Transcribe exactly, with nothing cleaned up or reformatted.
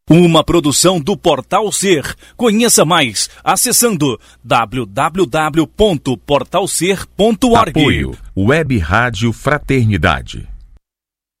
Uma produção do Portal Ser. Conheça mais acessando w w w ponto portal ser ponto org. Apoio Web Rádio Fraternidade.